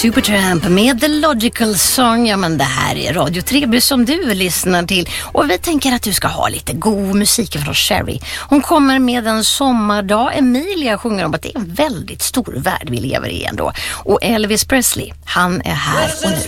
Supertramp med The Logical Song. Ja, men det här är Radio Treby som du lyssnar till. Och vi tänker att du ska ha lite god musik från Sherry. Hon kommer med en sommardag. Emilia sjunger om att det är en väldigt stor värld vi lever i ändå. Och Elvis Presley, han är här och nu.